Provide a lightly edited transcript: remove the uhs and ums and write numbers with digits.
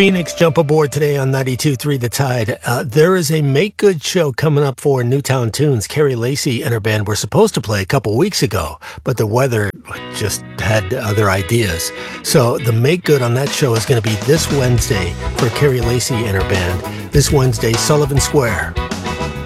Phoenix, jump aboard today on 92.3 The Tide. There is a Make Good show coming up for Newtown Tunes. Carrie Lacey and her band were supposed to play a couple weeks ago, but the weather just had other ideas. So the Make Good on that show is going to be this Wednesday for Carrie Lacey and her band. This Wednesday, Sullivan Square.